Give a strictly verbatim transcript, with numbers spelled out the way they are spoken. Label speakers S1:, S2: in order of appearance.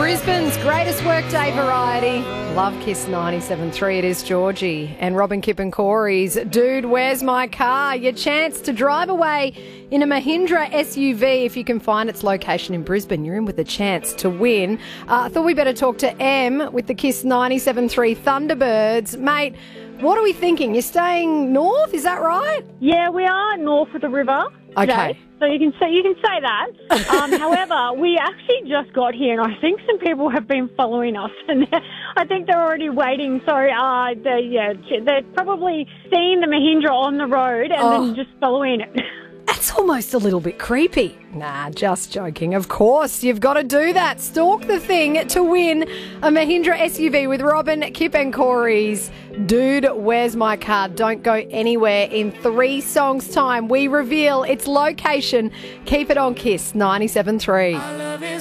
S1: Brisbane's greatest workday variety. Love Kiss ninety-seven point three. It is Georgie and Robin Kip and Corey's Dude, Where's My Car? Your chance to drive away in a Mahindra S U V if you can find its location in Brisbane. You're in with a chance to win. I uh, thought we better talk to Em with the Kiss ninety-seven point three Thunderbirds. Mate, what are we thinking? You're staying north, is that right?
S2: Yeah, we are north of the river today,
S1: Okay.
S2: so you can say you can say that. Um, however, we actually just got here, and I think some people have been following us, and I think they're already waiting. So, uh, they, yeah, they're probably seeing the Mahindra on the road and
S1: Oh.
S2: then just following it.
S1: That's almost a little bit creepy. Nah, just joking. Of course, you've got to do that. Stalk the thing to win a Mahindra S U V with Robin, Kip and Corey's Dude, Where's My Car? Don't go anywhere. In three songs' time, we reveal its location. Keep it on Kiss ninety-seven point three.